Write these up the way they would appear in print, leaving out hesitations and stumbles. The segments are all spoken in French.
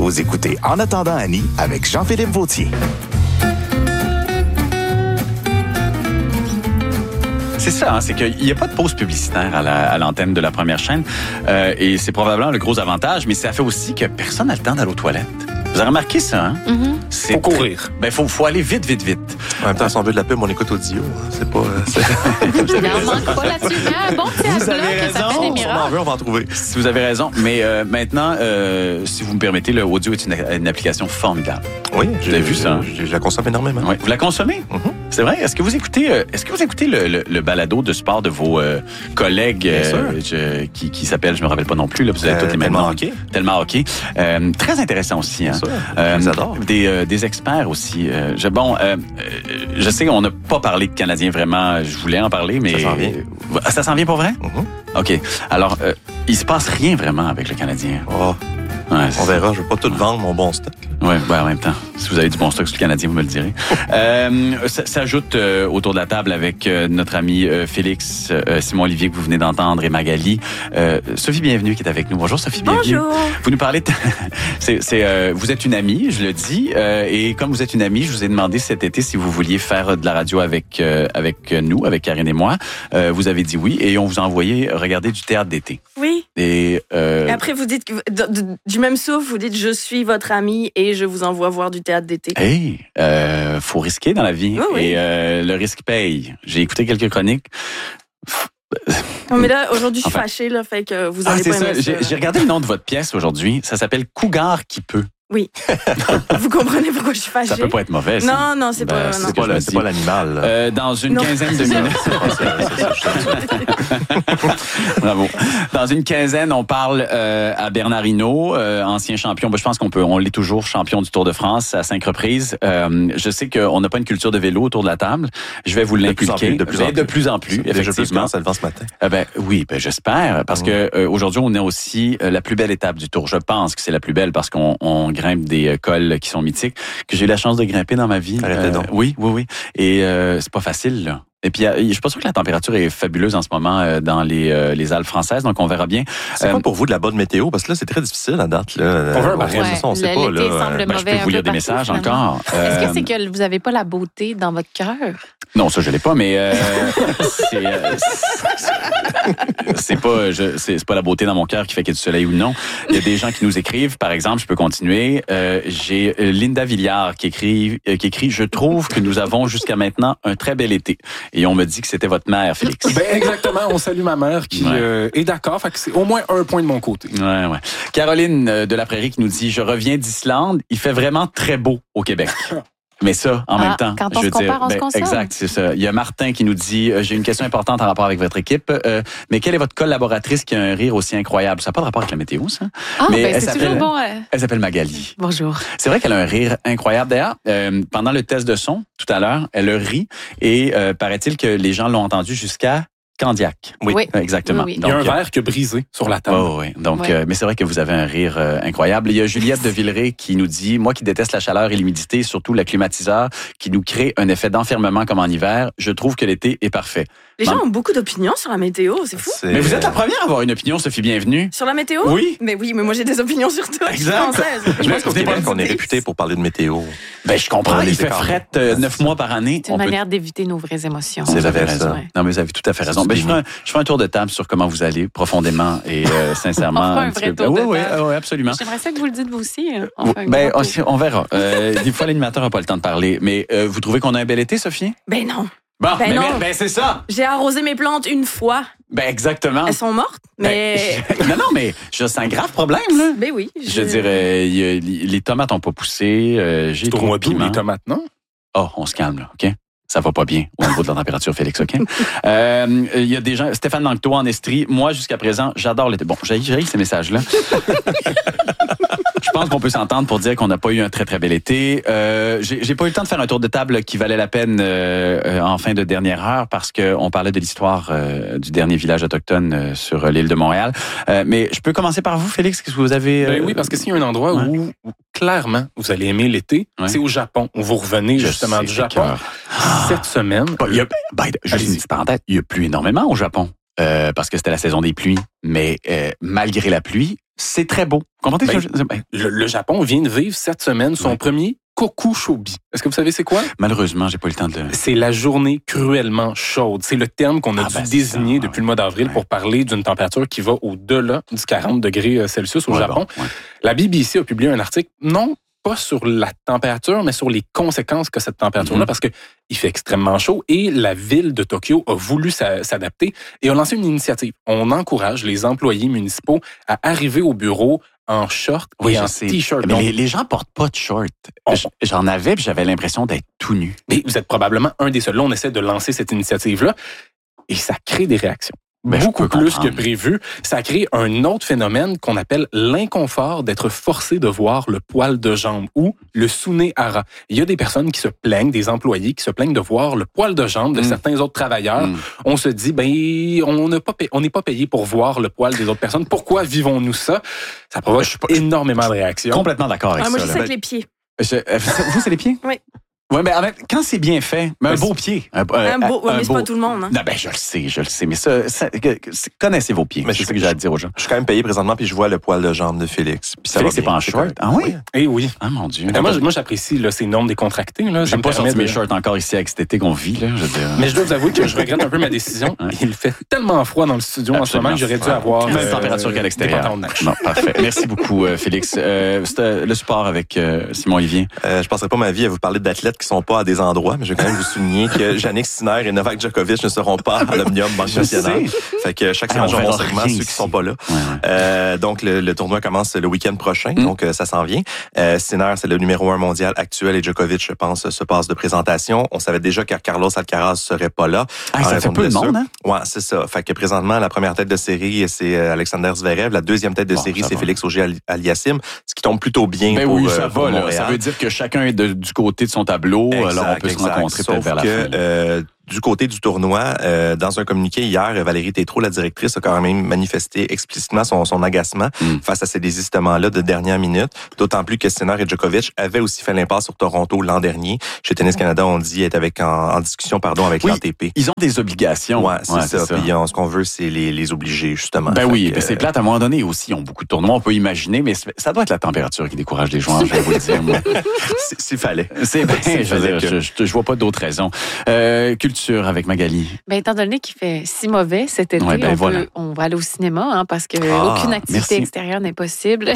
Vous écoutez En attendant Annie avec Jean-Philippe Vautier. C'est ça, hein, c'est qu'il n'y a pas de pause publicitaire à l'antenne de la première chaîne. Et c'est probablement le gros avantage, mais ça fait aussi que personne n'a le temps d'aller aux toilettes. Vous avez remarqué ça, hein? Mm-hmm. Faut courir. Faut aller vite. En même temps, si on veut de la pub, on écoute audio. Hein. C'est pas... Il n'en manque pas là-dessus. Bon petit Vous avez adblock, ça fait des Si on en miracles. veut, on va en trouver. Si vous avez raison. Mais maintenant, si vous me permettez, le audio est une application formidable. Oui, Vous avez vu ça, hein? Je la consomme énormément. Ouais. Vous la consommez? Mm-hmm. C'est vrai? Est-ce que vous écoutez le balado de sport de vos collègues qui s'appelle, je me rappelle pas non plus, là, vous avez toutes les mêmes Tellement noms. hockey. Tellement hockey. Très intéressant aussi. Hein? Ça, je les adore. Des experts aussi. Je sais qu'on n'a pas parlé de Canadiens vraiment. Je voulais en parler, mais... Ça s'en vient. Ça s'en vient pour vrai? Mm-hmm. OK. Alors, il se passe rien vraiment avec le Canadien. Oh, Ouais, on verra. Je veux pas tout vendre, mon bon stock. Oui, en même temps. Si vous avez du bon stock sur le Canadien, vous me le direz. Ça s'ajoute autour de la table avec notre ami Félix, Simon-Olivier que vous venez d'entendre et Magali. Sophie Bienvenue qui est avec nous. Bonjour Sophie Bienvenue. Bonjour. Vous nous parlez vous êtes une amie, je le dis, et comme vous êtes une amie, je vous ai demandé cet été si vous vouliez faire de la radio avec nous, avec Karine et moi. Vous avez dit oui et on vous a envoyé regarder du théâtre d'été. Oui. Et Après, vous dites, du même souffle, vous dites « Je suis votre ami et je vous envoie voir du théâtre d'été ». hey, faut risquer dans la vie. Oui, oui. Et le risque paye. J'ai écouté quelques chroniques. Non, mais là, aujourd'hui, je suis Enfin. fâchée, là, fait que vous allez C'est pas ça. aimer ça. J'ai regardé le nom de votre pièce aujourd'hui. Ça s'appelle Cougar qui peut. Oui. Vous comprenez pourquoi je suis fâchée? Ça peut pas être mauvais. Ça. Non, c'est Ben, pas... c'est non. ce que je me C'est dis. pas l'animal. là. Dans une Non. quinzaine de minutes. Bravo. Dans une quinzaine, on parle à Bernard Hinault, ancien champion. Ben, je pense on l'est toujours champion du Tour de France à 5 reprises. Je sais qu'on n'a pas une culture de vélo autour de la table. Je vais vous l'inculquer. De plus en plus. Effectivement. Déjà plus quand ça le vent ce matin. Oui, j'espère. Parce que aujourd'hui, on a aussi la plus belle étape du Tour. Je pense que c'est la plus belle parce qu'on grimpe des cols qui sont mythiques, que j'ai eu la chance de grimper dans ma vie. Arrêtez donc. Oui. Et c'est pas facile, là. Et puis, je suis pas sûr que la température est fabuleuse en ce moment dans les Alpes françaises, donc on verra bien. C'est quoi pour vous de la bonne météo? Parce que là, c'est très difficile à date. Là. On veut un barème. Ouais, ça, on sait pas. L'été Là. semble Je mauvais peux un vous peu lire des partout, messages finalement. encore. Est-ce que c'est que vous n'avez pas la beauté dans votre cœur? Non, ça je l'ai pas, mais c'est pas la beauté dans mon cœur qui fait qu'il y a du soleil ou non. Il y a des gens qui nous écrivent, par exemple, je peux continuer. J'ai Linda Villard qui écrit je trouve que nous avons jusqu'à maintenant un très bel été. Et on me dit que c'était votre mère, Félix. Ben exactement, on salue ma mère qui est d'accord, fait que c'est au moins un point de mon côté. Ouais. Caroline de la Prairie qui nous dit je reviens d'Islande, il fait vraiment très beau au Québec. Mais ça, en même temps, quand on je se veux dire, compare, on se console. exact, c'est ça. Il y a Martin qui nous dit j'ai une question importante en rapport avec votre équipe, mais quelle est votre collaboratrice qui a un rire aussi incroyable? Ça n'a pas de rapport avec la météo, ça. Mais elle c'est toujours bon. Elle s'appelle Magali. Bonjour. C'est vrai qu'elle a un rire incroyable. D'ailleurs, pendant le test de son, tout à l'heure, elle a ri et paraît-il que les gens l'ont entendu jusqu'à Candiac. Oui. Exactement. Oui. Il y a un verre qui a brisé sur la table. Oh, oui. Donc, mais c'est vrai que vous avez un rire incroyable. Il y a Juliette de Villeray qui nous dit, moi qui déteste la chaleur et l'humidité, surtout le climatiseur, qui nous crée un effet d'enfermement comme en hiver, je trouve que l'été est parfait. Les gens ont beaucoup d'opinions sur la météo, c'est fou. Mais vous êtes la première à avoir une opinion, Sophie Bienvenue. Sur la météo? Oui. Mais oui, mais moi j'ai des opinions sur tout. Je suis française. Je pense qu'au Québec, on est réputé pour parler de météo. Ben, je comprends. Les Il fait écarts. fret 9 mois par année. C'est une manière d'éviter nos vraies émotions. C'est Vous avez vrai, raison. ça. Non, mais vous avez tout à fait raison. Ben, je ferai un tour de table sur comment vous allez profondément et sincèrement. On fera un petit vrai peu. tour de Oui, table. oui, absolument. J'aimerais ça que vous le dites vous aussi. On fait un Ben, grand tour. on verra. Des fois, l'animateur n'a pas le temps de parler. Mais vous trouvez qu'on a un bel été, Sophie? Ben non. Bon, Ben non. c'est ça. J'ai arrosé mes plantes une fois. Ben, exactement. Elles sont mortes, mais... Non, mais c'est un grave problème, là. Ben oui. Je dirais, les tomates n'ont pas poussé. J'ai C'est au trop mois de d'août, piment. les tomates, non? Oh, on se calme, là, OK? Ça va pas bien au niveau de la température, Félix, OK? Il y a des gens... Stéphane Lanctot en Estrie. Moi, jusqu'à présent, j'adore l'été. Bon, j'ai ces messages-là. Je pense qu'on peut s'entendre pour dire qu'on n'a pas eu un très, très bel été. J'ai pas eu le temps de faire un tour de table qui valait la peine en fin de dernière heure parce qu'on parlait de l'histoire du dernier village autochtone sur l'île de Montréal. Mais je peux commencer par vous, Félix? Qu'est-ce que vous avez... Ben oui, parce que s'il y a un endroit où clairement vous allez aimer l'été, c'est au Japon. Vous revenez justement du Japon cette semaine. Juste une petite parenthèse, il n'y a plus énormément au Japon. parce que c'était la saison des pluies. Mais malgré la pluie, c'est très beau. Comprenez le Japon vient de vivre cette semaine son premier Kokushobi. Est-ce que vous savez c'est quoi? Malheureusement, j'ai pas eu le temps de... C'est la journée cruellement chaude. C'est le terme qu'on a dû désigner depuis le mois d'avril pour parler d'une température qui va au-delà du 40 degrés Celsius au Japon. Bon, La BBC a publié un article, non pas sur la température, mais sur les conséquences que cette température-là, parce que il fait extrêmement chaud et la ville de Tokyo a voulu s'adapter et a lancé une initiative. On encourage les employés municipaux à arriver au bureau en short et en t-shirt. Mais les gens portent pas de short. J'en avais, puis j'avais l'impression d'être tout nu. Mais vous êtes probablement un des seuls. Là, on essaie de lancer cette initiative-là et ça crée des réactions. Beaucoup plus que prévu. Ça crée un autre phénomène qu'on appelle l'inconfort d'être forcé de voir le poil de jambe ou le sunehara. Il y a des personnes qui se plaignent, des employés qui se plaignent de voir le poil de jambe de certains autres travailleurs. On se dit, on n'est pas payé pour voir le poil des autres personnes. Pourquoi vivons-nous ça? Ça provoque énormément de réactions. Complètement d'accord avec ça. Moi, je sais avec les pieds. Vous, c'est les pieds? Oui. Oui, mais quand c'est bien fait, mais un beau pied. Mais c'est pas tout le monde. Hein. Non, je le sais. Mais connaissez vos pieds. Mais c'est ça que j'ai à dire aux gens. Je suis quand même payé présentement, puis je vois le poil de jambe de Félix. Puis Félix, c'est pas en short? Ah oui? Eh oui. Ah mon Dieu. Moi, j'apprécie ces normes décontractées. J'ai pas sorti mes shorts encore ici avec cet été qu'on vit. Là, mais je dois vous avouer que je regrette un peu ma décision. Il fait tellement froid dans le studio en ce moment que j'aurais dû avoir... Même température qu'à l'extérieur. Non, parfait. Merci beaucoup, Félix. C'était le sport avec Simon Olivier. Je passerai pas ma vie à vous parler d'athlètes qui sont pas à des endroits, mais je vais quand même vous souligner que Jannik Sinner et Novak Djokovic ne seront pas à l'Omnium Banque Nationale. Fait que chaque semaine, j'aurai mon segment, ceux qui sont pas là. Donc, le tournoi commence le week-end prochain, donc ça s'en vient. Sinner, c'est le numéro 1 mondial actuel et Djokovic, je pense, se passe de présentation. On savait déjà que Carlos Alcaraz serait pas là. Ça fait peu de monde, hein? Ouais, c'est ça. Fait que présentement, la première tête de série, c'est Alexander Zverev. La deuxième tête de série, c'est Félix Auger-Aliassime, ce qui tombe plutôt bien pour Montréal. Ça veut dire que chacun est du côté de son tableau, alors on peut se rencontrer peut-être vers la fin. Du côté du tournoi, dans un communiqué hier, Valérie Tétrault, la directrice, a quand même manifesté explicitement son agacement face à ces désistements-là de dernière minute, d'autant plus que Sinner et Djokovic avaient aussi fait l'impasse sur Toronto l'an dernier. Chez Tennis Canada, on dit être en discussion avec l'ATP. Ils ont des obligations. Ouais, c'est ça. Puis ce qu'on veut, c'est les obliger, justement. C'est plate. À un moment donné aussi, ils ont beaucoup de tournois, on peut imaginer, mais ça doit être la température qui décourage les joueurs, je vais vous le dire. Moi. S'il fallait. Je vois pas d'autres raisons. Avec Magali. Étant donné qu'il fait si mauvais cet été, on va aller au cinéma parce que aucune activité extérieure n'est possible.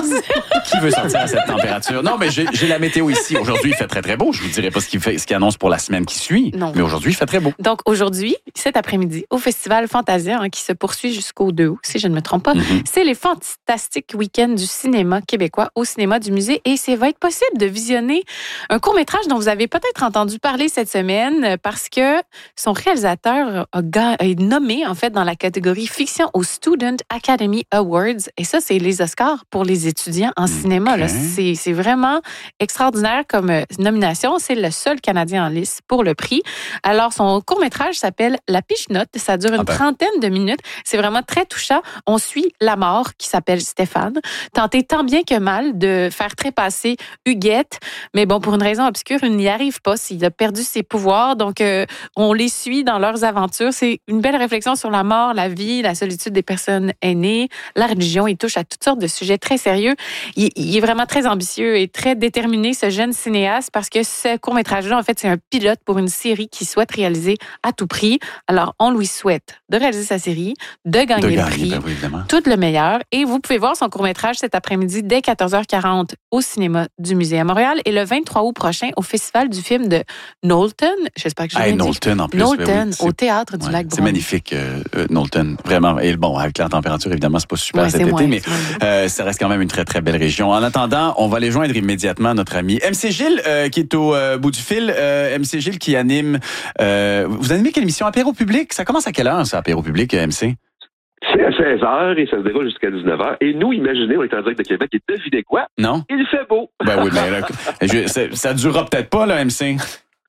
Qui veut sortir à cette température? Non, mais j'ai la météo ici. Aujourd'hui, il fait très, très beau. Je vous dirai pas ce qu'il annonce pour la semaine qui suit. Non. Mais aujourd'hui, il fait très beau. Donc, aujourd'hui, cet après-midi, au Festival Fantasia, qui se poursuit jusqu'au 2 août, si je ne me trompe pas, c'est les fantastiques week-ends du cinéma québécois au cinéma du musée. Et ça va être possible de visionner un court-métrage dont vous avez peut-être entendu parler cette semaine parce que son réalisateur est nommé, en fait, dans la catégorie fiction au Student Academy Awards. Et ça, c'est les Oscars pour les étudiants en cinéma. Là. C'est vraiment extraordinaire comme nomination. C'est le seul Canadien en lice pour le prix. Alors, son court-métrage s'appelle La Pichenote. Ça dure une trentaine de minutes. C'est vraiment très touchant. On suit la mort, qui s'appelle Stéphane, tenté tant bien que mal de faire trépasser Huguette. Mais bon, pour une raison obscure, il n'y arrive pas. Il a perdu ses pouvoirs. Donc, on les suit dans leurs aventures. C'est une belle réflexion sur la mort, la vie, la solitude des personnes aînées, la religion. Il touche à toutes sortes de sujets très sérieux. Il est vraiment très ambitieux et très déterminé, ce jeune cinéaste, parce que ce court-métrage-là, en fait, c'est un pilote pour une série qu'il souhaite réaliser à tout prix. Alors, on lui souhaite de réaliser sa série, de gagner le prix, tout le meilleur. Et vous pouvez voir son court-métrage cet après-midi dès 14h40 au cinéma du Musée à Montréal et le 23 août prochain au Festival du film de Knowlton. J'espère que je l'ai dit. Knowlton, en plus. Knowlton, au Théâtre du Lac-Brome. C'est magnifique, Knowlton. Vraiment. Et bon, avec la température, évidemment, c'est pas super cet été, mais ça reste quand même une très, très belle région. En attendant, on va aller joindre immédiatement notre ami MC Gilles, qui est au bout du fil. MC Gilles qui anime... vous animez quelle émission? Apéro public? Ça commence à quelle heure, ça, Apéro public, MC? C'est à 16h et ça se déroule jusqu'à 19h. Et nous, imaginez, on est en direct de Québec et devinez quoi? Non? Il fait beau. Ben oui, mais là, ça durera peut-être pas, là, MC.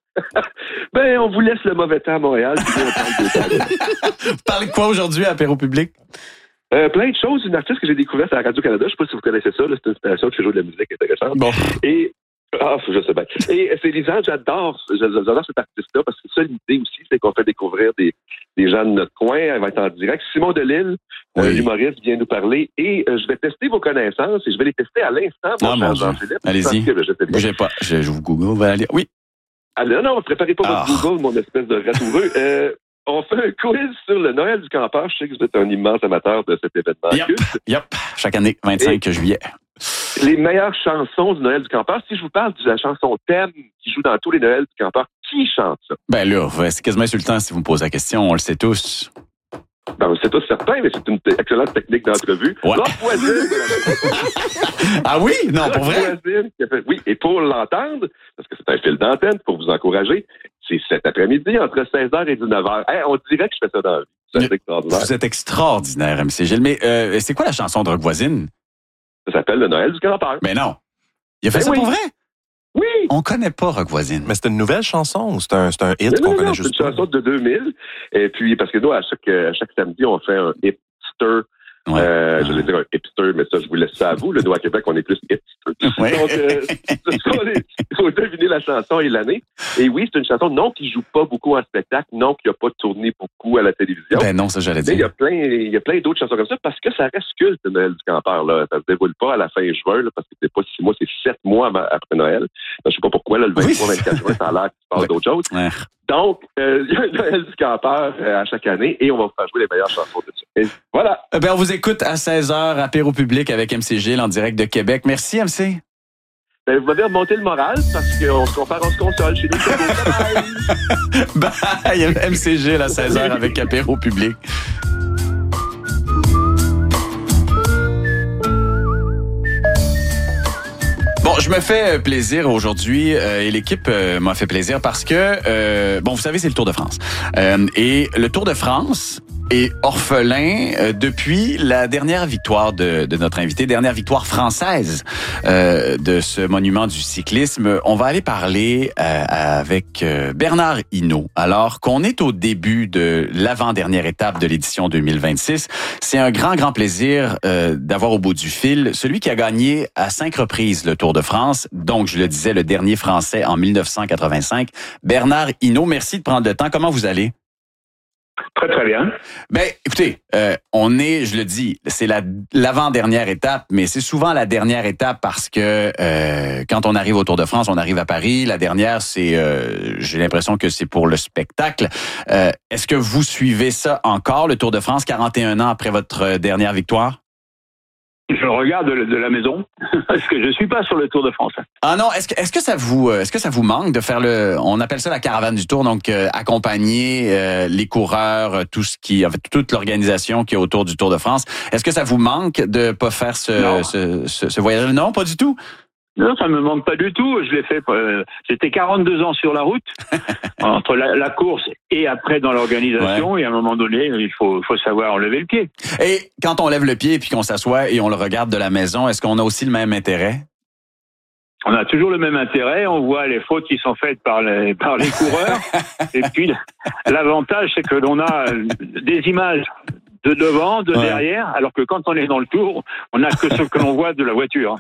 On vous laisse le mauvais temps à Montréal. Vous parlez de quoi aujourd'hui à Apéro public? Plein de choses. Une artiste que j'ai découverte à Radio-Canada. Je ne sais pas si vous connaissez ça. C'est une station qui fait jouer de la musique intéressante. Bon. Et Ah, je sais bien. Et c'est Lisanne, j'adore cet artiste-là parce que ça, l'idée aussi, c'est qu'on fait découvrir des gens de notre coin. Elle va être en direct. Simon Delille, l'humoriste, vient nous parler et je vais tester vos connaissances et je vais les tester à l'instant. Mon Dieu. Allez-y. Bougez pas. Je vous Google. Oui. Ah non, préparez pas votre Google, mon espèce de ratoureux. On fait un quiz sur le Noël du campeur. Je sais que vous êtes un immense amateur de cet événement. Yep. Chaque année, 25 juillet. Les meilleures chansons du Noël du campeur. Si je vous parle de la chanson thème qui joue dans tous les Noëls du campeur, qui chante ça? Ben là, c'est quasiment insultant si vous me posez la question. On le sait tous. Ben, c'est tous certain, mais c'est une excellente technique d'entrevue. Ouais. Ah oui? Non, pour vrai? Oui, et pour l'entendre, parce que c'est un fil d'antenne pour vous encourager, c'est cet après-midi entre 16h et 19h. Hey, on dirait que je fais ça dans la vie. C'est extraordinaire. Vous êtes extraordinaire, MC Gilles. Mais c'est quoi la chanson de Rock Voisine? Ça s'appelle le Noël du campeur. Mais non. Il a fait ça pour vrai? Oui. On connaît pas Rock Voisine. Mais c'est une nouvelle chanson ou c'est un hit qu'on connaît juste pas? C'est une chanson de 2000. Et puis, parce que nous, à chaque samedi, on fait un hipster. Ouais. Je vais dire un hipster, mais ça, je vous laisse ça à vous. Nous, à Québec, on est plus hipster. Ouais. Donc, il faut deviner la chanson et l'année. Et oui, c'est une chanson, non, qui joue pas beaucoup en spectacle, non, qui n'a pas tourné beaucoup à la télévision. Ben non, ça, j'allais dire. Mais il y a plein d'autres chansons comme ça parce que ça reste culte, le Noël du campeur, là. Ça se déroule pas à la fin juin, là, parce que c'est pas 6 mois, c'est 7 mois après Noël. Je sais pas pourquoi, là, le 23-24 juin, ça a l'air qu'il se passe d'autres choses. Ouais. Donc, il y a un Noël du campeur à chaque année et on va vous faire jouer les meilleures chansons de ça. Et voilà. Ben, on vous écoute à 16h, apéro public avec MC Gilles en direct de Québec. Merci, MC. Ben, vous m'avez remonté le moral parce qu'on se console chez nous. Bye, MC Gilles à 16h avec apéro public. Bon, je me fais plaisir aujourd'hui et l'équipe m'a fait plaisir parce que, vous savez, c'est le Tour de France. Et le Tour de France est orphelin depuis la dernière victoire de notre invité, dernière victoire française de ce monument du cyclisme. On va aller parler avec Bernard Hinault. Alors qu'on est au début de l'avant-dernière étape de l'édition 2026, c'est un grand plaisir d'avoir au bout du fil celui qui a gagné à 5 reprises le Tour de France, donc je le disais, le dernier Français en 1985. Bernard Hinault, merci de prendre le temps. Comment vous allez? Très, très bien. Ben, écoutez, on est, je le dis, c'est l'avant-dernière étape, mais c'est souvent la dernière étape parce que quand on arrive au Tour de France, on arrive à Paris. La dernière, c'est, j'ai l'impression que c'est pour le spectacle. Est-ce que vous suivez ça encore, le Tour de France, 41 ans après votre dernière victoire? Je regarde de la maison parce que je suis pas sur le Tour de France. Ah non, est-ce que ça vous manque de faire on appelle ça la caravane du Tour, donc accompagner les coureurs, toute l'organisation qui est autour du Tour de France. Est-ce que ça vous manque de pas faire ce voyage? Non, pas du tout. Non, ça me manque pas du tout. Je l'ai fait. J'étais 42 ans sur la route entre la course et après dans l'organisation. Ouais. Et à un moment donné, il faut savoir lever le pied. Et quand on lève le pied et puis qu'on s'assoit et on le regarde de la maison, est-ce qu'on a aussi le même intérêt? On a toujours le même intérêt. On voit les fautes qui sont faites par les coureurs. Et puis l'avantage, c'est que l'on a des images de devant, de derrière, alors que quand on est dans le Tour, on n'a que ce que l'on voit de la voiture.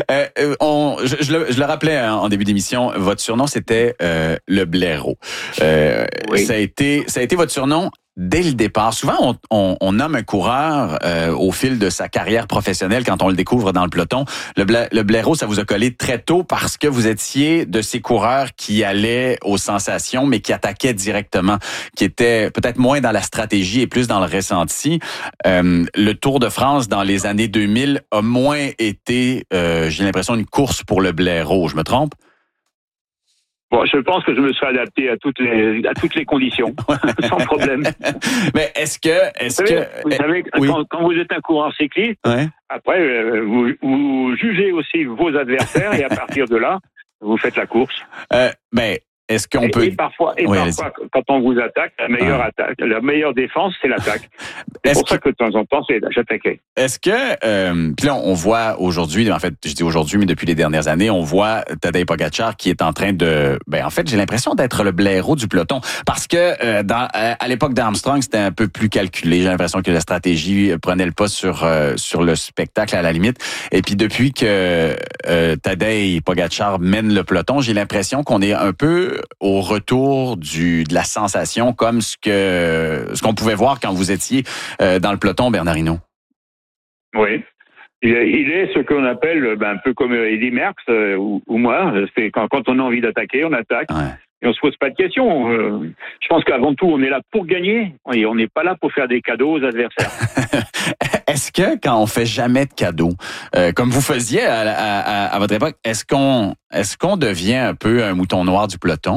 Je le rappelais en début d'émission, votre surnom c'était le blaireau. Oui. Ça a été votre surnom dès le départ. Souvent, on nomme un coureur au fil de sa carrière professionnelle quand on le découvre dans le peloton. Le blaireau, ça vous a collé très tôt parce que vous étiez de ces coureurs qui allaient aux sensations, mais qui attaquaient directement, qui étaient peut-être moins dans la stratégie et plus dans le ressenti. Le Tour de France, dans les années 2000, a moins été, j'ai l'impression, une course pour le blaireau. Je me trompe? Bon, je pense que je me suis adapté à toutes les conditions, sans problème. Mais vous savez, oui. quand vous êtes un coureur cycliste, après, vous jugez aussi vos adversaires et à partir de là, vous faites la course. Est-ce qu'on peut... Et parfois, quand on vous attaque, la meilleure défense, c'est l'attaque. C'est pour ça que de temps en temps, c'est j'attaquais. Est-ce que... puis là, on voit aujourd'hui, en fait, je dis aujourd'hui, mais depuis les dernières années, on voit Tadej Pogačar qui est en train de... en fait, j'ai l'impression d'être le blaireau du peloton. Parce que à l'époque d'Armstrong, c'était un peu plus calculé. J'ai l'impression que la stratégie prenait le pas sur le spectacle à la limite. Et puis depuis que Tadej Pogačar mène le peloton, j'ai l'impression qu'on est un peu au retour de la sensation, comme ce qu'on pouvait voir quand vous étiez dans le peloton, Bernard Hinault. Oui. Il est ce qu'on appelle un peu comme Eddy Merckx ou moi. C'est quand on a envie d'attaquer, on attaque. Ouais. Et on se pose pas de questions. Je pense qu'avant tout, on est là pour gagner et on n'est pas là pour faire des cadeaux aux adversaires. Est-ce que quand on fait jamais de cadeaux, comme vous faisiez à votre époque, est-ce qu'on devient un peu un mouton noir du peloton?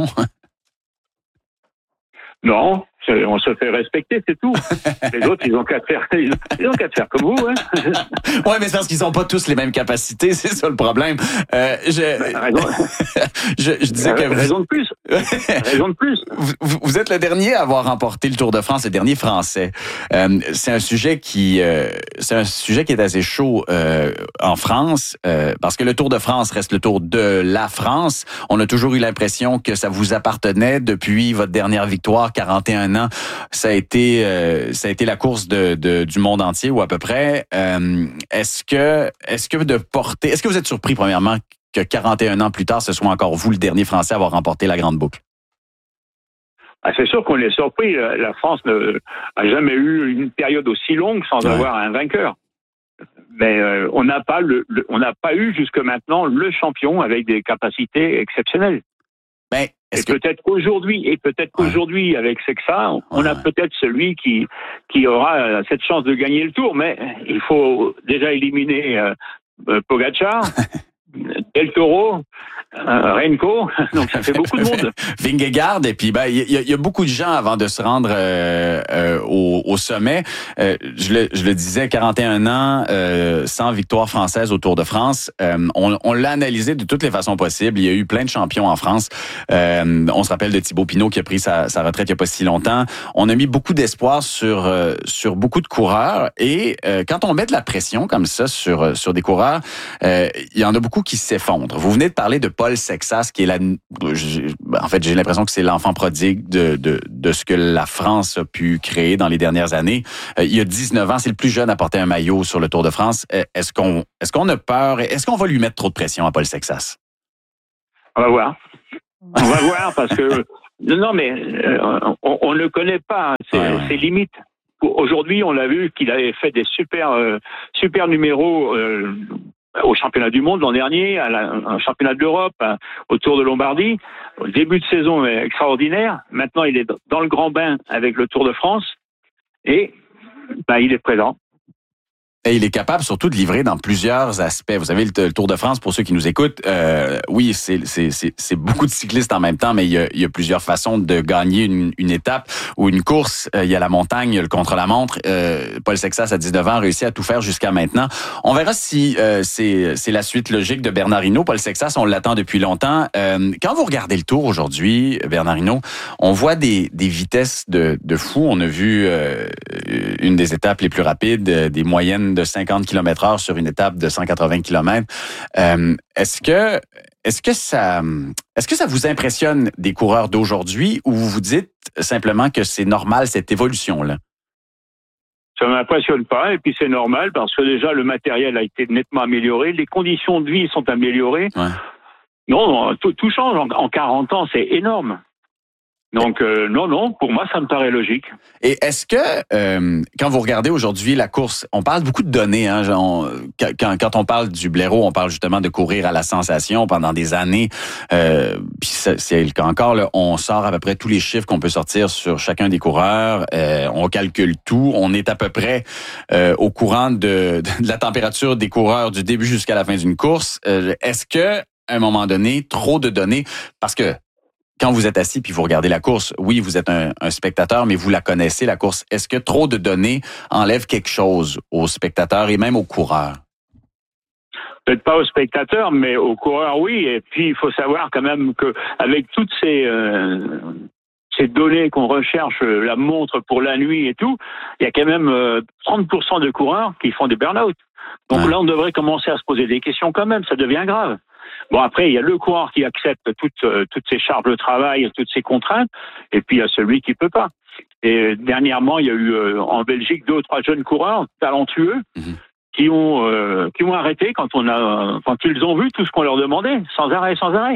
Non. On se fait respecter, c'est tout. Les autres, ils ont qu'à faire comme vous, hein. Ouais, mais c'est parce qu'ils n'ont pas tous les mêmes capacités, c'est ça le problème. Je disais que raison de plus. Raison de plus. Vous êtes le dernier à avoir remporté le Tour de France, le dernier Français. C'est un sujet qui est assez chaud en France, parce que le Tour de France reste le Tour de la France. On a toujours eu l'impression que ça vous appartenait depuis votre dernière victoire, 41 ans. Ça a été la course du monde entier ou à peu près. Est-ce que vous êtes surpris premièrement que 41 ans plus tard, ce soit encore vous le dernier Français à avoir remporté la grande boucle? C'est sûr qu'on est surpris. La France n'a jamais eu une période aussi longue sans avoir un vainqueur. Mais on n'a pas eu jusque maintenant le champion avec des capacités exceptionnelles. Ben, peut-être qu'aujourd'hui, avec Sexa, on a peut-être celui qui aura cette chance de gagner le Tour, mais il faut déjà éliminer Pogačar, Del Toro, Renko, donc ça fait beaucoup de monde. Vingegaard, et puis il y a beaucoup de gens avant de se rendre au sommet. Je le disais, 41 ans, 100 victoires françaises au Tour de France. On l'a analysé de toutes les façons possibles. Il y a eu plein de champions en France. On se rappelle de Thibaut Pinot qui a pris sa retraite il n'y a pas si longtemps. On a mis beaucoup d'espoir sur beaucoup de coureurs. Et quand on met de la pression comme ça sur des coureurs, il y en a beaucoup qui s'effondrent. Vous venez de parler de Paul Sexas, qui est en fait, j'ai l'impression que c'est l'enfant prodigue de ce que la France a pu créer dans les dernières années. Il y a 19 ans, c'est le plus jeune à porter un maillot sur le Tour de France. Est-ce qu'on a peur? Est-ce qu'on va lui mettre trop de pression à Paul Sexas? On va voir. On va voir parce que non, mais on ne connaît pas ses limites. Aujourd'hui, on l'a vu qu'il avait fait des super numéros au championnat du monde l'an dernier, un championnat d'Europe, au Tour de Lombardie. Au début de saison extraordinaire. Maintenant, il est dans le grand bain avec le Tour de France et il est présent. Et il est capable surtout de livrer dans plusieurs aspects. Vous savez, le Tour de France, pour ceux qui nous écoutent, oui, c'est beaucoup de cyclistes en même temps, mais il y a plusieurs façons de gagner une étape ou une course. Il y a la montagne, il y a le contre-la-montre. Paul Sexas, à 19 ans, a réussi à tout faire jusqu'à maintenant. On verra si c'est la suite logique de Bernard Hinault. Paul Sexas, on l'attend depuis longtemps. Quand vous regardez le Tour aujourd'hui, Bernard Hinault, on voit des vitesses de fou. On a vu une des étapes les plus rapides, des moyennes de 50 km/h sur une étape de 180 km. Est-ce que ça vous impressionne des coureurs d'aujourd'hui ou vous vous dites simplement que c'est normal cette évolution-là? Ça ne m'impressionne pas et puis c'est normal parce que déjà le matériel a été nettement amélioré, les conditions de vie sont améliorées. Ouais. Non, tout change. En 40 ans, c'est énorme. Donc, non, pour moi, ça me paraît logique. Et est-ce que, quand vous regardez aujourd'hui la course, on parle beaucoup de données, hein, quand on parle du blaireau, on parle justement de courir à la sensation pendant des années, puis c'est le cas encore, là, on sort à peu près tous les chiffres qu'on peut sortir sur chacun des coureurs, on calcule tout, on est à peu près au courant de la température des coureurs du début jusqu'à la fin d'une course. Est-ce que, à un moment donné, trop de données, parce que quand vous êtes assis puis vous regardez la course, oui, vous êtes un spectateur, mais vous la connaissez, la course. Est-ce que trop de données enlèvent quelque chose aux spectateurs et même aux coureurs? peut-être pas aux spectateurs, mais aux coureurs, oui. Et puis, il faut savoir quand même que avec toutes ces données qu'on recherche, la montre pour la nuit et tout, il y a quand même 30% de coureurs qui font des burn-out. Donc là, on devrait commencer à se poser des questions quand même, ça devient grave. Bon, après, il y a le coureur qui accepte toutes ces charges de travail, toutes ces contraintes, et puis il y a celui qui peut pas. Et dernièrement, il y a eu en Belgique 2 ou 3 jeunes coureurs talentueux qui ont arrêté quand ils ont vu tout ce qu'on leur demandait, sans arrêt.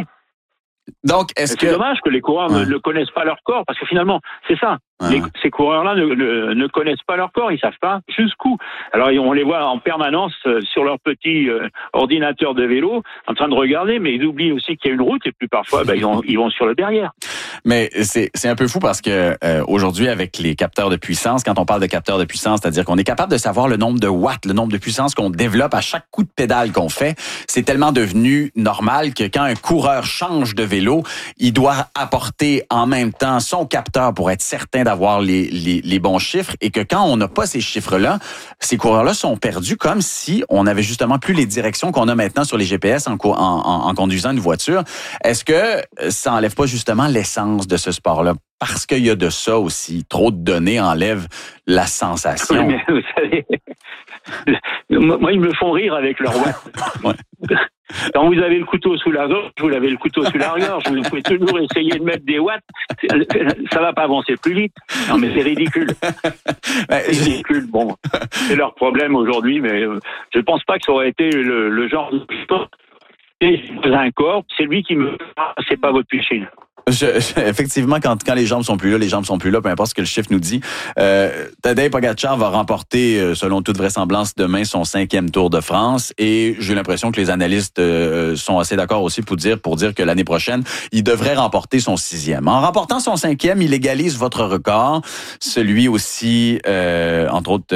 Donc, c'est dommage que les coureurs ne connaissent pas leur corps, parce que finalement, c'est ça. Ces coureurs-là ne connaissent pas leur corps, ils savent pas jusqu'où. Alors, on les voit en permanence sur leur petit ordinateur de vélo, en train de regarder, mais ils oublient aussi qu'il y a une route, et puis parfois, ils vont sur le derrière. Mais c'est un peu fou parce que aujourd'hui, avec les capteurs de puissance, quand on parle de capteurs de puissance, c'est-à-dire qu'on est capable de savoir le nombre de watts, le nombre de puissance qu'on développe à chaque coup de pédale qu'on fait, c'est tellement devenu normal que quand un coureur change de vélo, il doit apporter en même temps son capteur pour être certain d'avoir les bons chiffres, et que quand on n'a pas ces chiffres-là, ces coureurs-là sont perdus comme si on avait justement plus les directions qu'on a maintenant sur les GPS en conduisant une voiture. Est-ce que ça enlève pas justement l'essence de ce sport-là? Parce qu'il y a de ça aussi. Trop de données enlèvent la sensation. Oui, mais vous savez, moi, ils me font rire avec leur watts. Quand vous avez le couteau sous la gorge, vous avez le couteau sous la gorge. Vous pouvez toujours essayer de mettre des watts. Ça va pas avancer plus vite. Non, mais c'est ridicule. C'est ridicule. Bon, c'est leur problème aujourd'hui, mais je pense pas que ça aurait été le genre de sport. Et un corps, c'est lui qui me... c'est pas votre piscine. Effectivement, quand les jambes sont plus là, peu importe ce que le chiffre nous dit. Tadej Pogačar va remporter, selon toute vraisemblance, demain son 5e Tour de France, et j'ai l'impression que les analystes sont assez d'accord aussi pour dire que l'année prochaine, il devrait remporter son 6e. En remportant son 5e, il égalise votre record, celui aussi, entre autres,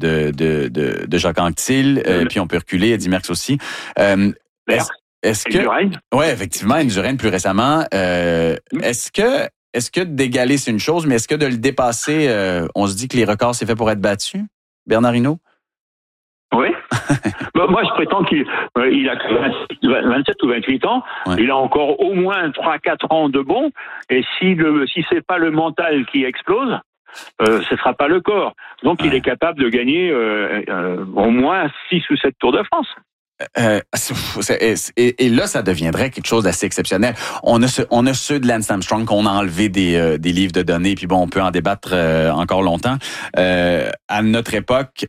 de Jacques Anquetil, puis on peut reculer, Eddy Merckx aussi. Est-ce que effectivement, Indurain plus récemment, est-ce que d'égaler c'est une chose, mais est-ce que de le dépasser, on se dit que les records c'est fait pour être battu, Bernard Hinault? Oui. Moi, je prétends qu'il a 27 ou 28 ans. Ouais. Il a encore au moins 3-4 ans de bon. Et si c'est pas le mental qui explose, ce sera pas le corps. Donc, il est capable de gagner au moins 6 ou 7 Tours de France. Et là, ça deviendrait quelque chose d'assez exceptionnel. On a ceux de Lance Armstrong qu'on a enlevé des livres de données, puis bon, on peut en débattre encore longtemps. À notre époque,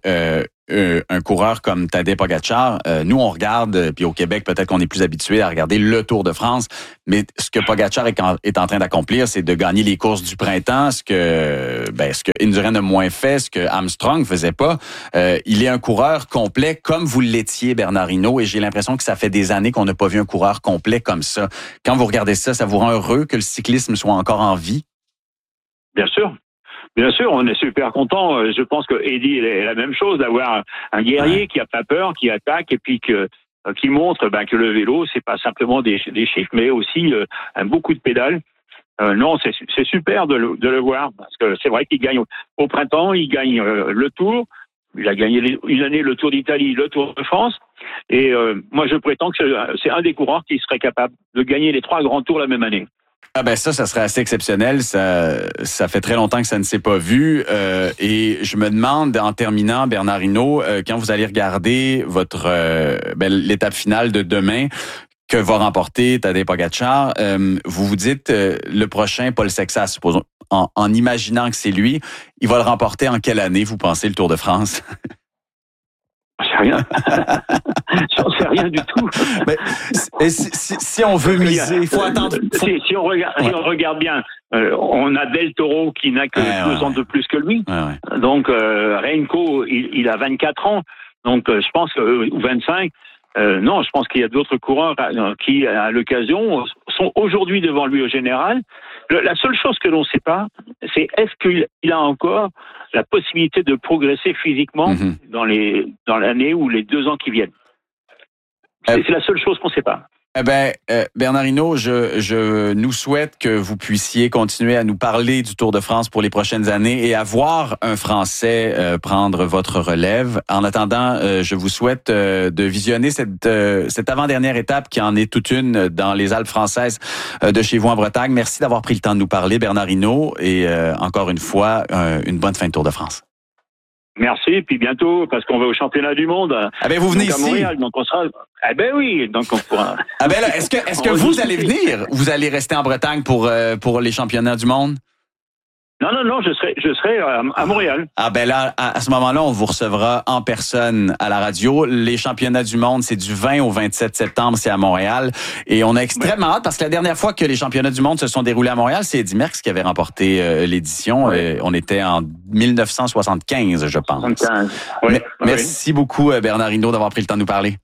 un coureur comme Tadej Pogačar, nous on regarde, puis au Québec peut-être qu'on est plus habitué à regarder le Tour de France, mais ce que Pogačar est en train d'accomplir, c'est de gagner les courses du printemps, ce que Indurain a moins fait, ce que Armstrong faisait pas. Il est un coureur complet comme vous l'étiez, Bernard Hinault, et j'ai l'impression que ça fait des années qu'on n'a pas vu un coureur complet comme ça. Quand vous regardez ça, ça vous rend heureux que le cyclisme soit encore en vie? Bien sûr. Bien sûr, on est super content. Je pense que Eddy est la même chose, d'avoir un guerrier qui a pas peur, qui attaque, et puis qui montre que le vélo, c'est pas simplement des chiffres, mais aussi un coup de pédale. Non, c'est super de le voir, parce que c'est vrai qu'il gagne au printemps, il gagne le Tour. Il a gagné une année le Tour d'Italie, le Tour de France. Et moi, je prétends que c'est un des coureurs qui serait capable de gagner les 3 grands tours la même année. Ah ben ça serait assez exceptionnel. Ça fait très longtemps que ça ne s'est pas vu. Et je me demande, en terminant, Bernard Hinault, quand vous allez regarder l'étape finale de demain, que va remporter Tadej Pogačar, vous vous dites, le prochain, Paul Sexas, supposons, en imaginant que c'est lui, il va le remporter en quelle année, vous pensez, le Tour de France? J'en sais rien. J'en sais rien du tout. Mais si on veut miser, il faut attendre. Si on regarde bien, on a Del Toro qui n'a que 2 ans de plus que lui. Ouais. Donc, Renko, il a 24 ans. Donc, je pense que, ou 25. Non, je pense qu'il y a d'autres coureurs qui, à l'occasion, sont aujourd'hui devant lui au général. La seule chose que l'on ne sait pas, c'est est-ce qu'il a encore la possibilité de progresser physiquement dans l'année ou les 2 ans qui viennent. C'est la seule chose qu'on ne sait pas. Bernard Hinault, je nous souhaite que vous puissiez continuer à nous parler du Tour de France pour les prochaines années et à voir un Français prendre votre relève. En attendant, je vous souhaite de visionner cette avant-dernière étape qui en est toute une dans les Alpes françaises de chez vous en Bretagne. Merci d'avoir pris le temps de nous parler, Bernard Hinault, et encore une fois, une bonne fin de Tour de France. Merci, puis bientôt, parce qu'on va au championnat du monde. Vous venez ici. À Montréal, donc on sera... oui, donc on pourra... Là, est-ce que vous allez venir? Vous allez rester en Bretagne pour les championnats du monde? Non, je serai à Montréal. Là, à ce moment-là, on vous recevra en personne à la radio. Les championnats du monde, c'est du 20 au 27 septembre, c'est à Montréal. Et on a extrêmement hâte, parce que la dernière fois que les championnats du monde se sont déroulés à Montréal, c'est Eddy Merckx qui avait remporté l'édition. Ouais. On était en 1975, je pense. 75. Oui. Merci beaucoup, Bernard Hinault, d'avoir pris le temps de nous parler.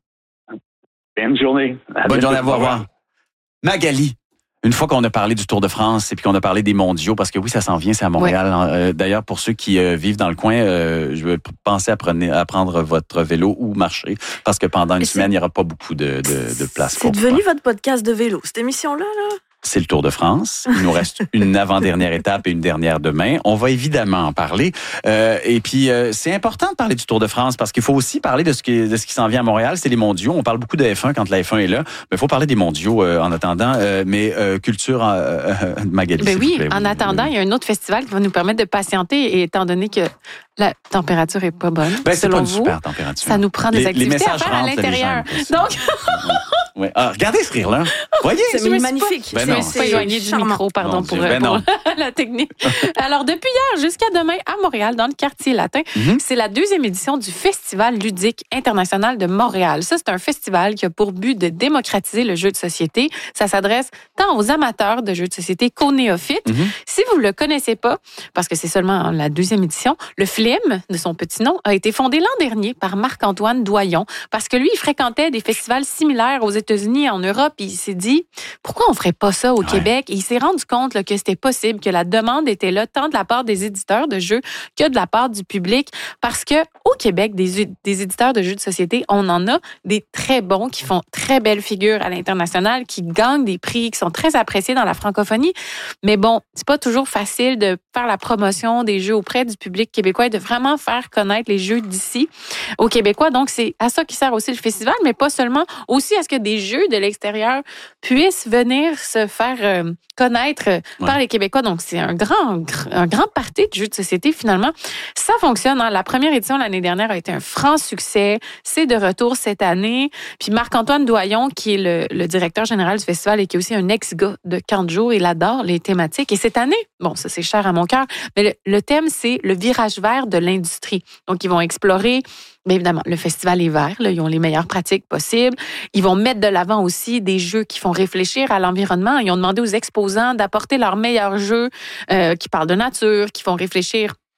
Bonne journée. Bonne journée à vous. Au revoir. Magali. Une fois qu'on a parlé du Tour de France et puis qu'on a parlé des mondiaux, parce que oui, ça s'en vient, c'est à Montréal. Ouais. D'ailleurs, pour ceux qui vivent dans le coin, je vais penser à prendre votre vélo ou marcher, parce que pendant une semaine, il n'y aura pas beaucoup de place. C'est devenu votre podcast de vélo, cette émission-là, là? C'est le Tour de France. Il nous reste une avant-dernière étape et une dernière demain. On va évidemment en parler. Et puis, c'est important de parler du Tour de France parce qu'il faut aussi parler de ce qui s'en vient à Montréal. C'est les mondiaux. On parle beaucoup de F1 quand la F1 est là. Mais il faut parler des mondiaux en attendant. Mais culture, Magali, s'il vous plaît. En attendant, il y a un autre festival qui va nous permettre de patienter. Et étant donné que la température est pas bonne, c'est pas une super température. Ça nous prend des activités à faire à l'intérieur. Donc... Ouais. Regardez ce rire-là. Voyez, c'est magnifique. C'est éloigné du micro, pardon, pour la technique. Alors, depuis hier jusqu'à demain, à Montréal, dans le quartier latin, c'est la 2e édition du Festival ludique international de Montréal. Ça, c'est un festival qui a pour but de démocratiser le jeu de société. Ça s'adresse tant aux amateurs de jeux de société qu'aux néophytes. Si vous ne le connaissez pas, parce que c'est seulement la 2e édition, le FLIM, de son petit nom, a été fondé l'an dernier par Marc-Antoine Doyon, parce que lui, il fréquentait des festivals similaires aux États-Unis, en Europe, et il s'est dit, pourquoi on ferait pas ça au Québec? Et il s'est rendu compte là, que c'était possible, que la demande était là, tant de la part des éditeurs de jeux que de la part du public, parce que au Québec, des éditeurs de jeux de société, on en a des très bons, qui font très belles figures à l'international, qui gagnent des prix, qui sont très appréciés dans la francophonie. Mais bon, c'est pas toujours facile de faire la promotion des jeux auprès du public québécois et de vraiment faire connaître les jeux d'ici aux Québécois. Donc, c'est à ça qui sert aussi le festival, mais pas seulement, aussi à ce que des jeux de l'extérieur puissent venir se faire connaître par les Québécois. Donc, c'est un grand party de jeux de société, finalement. Ça fonctionne. Hein? La première édition l'année dernière a été un franc succès. C'est de retour cette année. Puis Marc-Antoine Doyon, qui est le directeur général du festival et qui est aussi un ex-gars de Canjo, il adore les thématiques. Et cette année, bon, ça c'est cher à mon cœur, mais le thème, c'est le virage vert de l'industrie. Donc, ils vont explorer, bien évidemment, le festival est vert, là, ils ont les meilleures pratiques possibles. Ils vont mettre de l'avant aussi des jeux qui font réfléchir à l'environnement. Ils ont demandé aux exposants d'apporter leurs meilleurs jeux qui parlent de nature, qui font réfléchir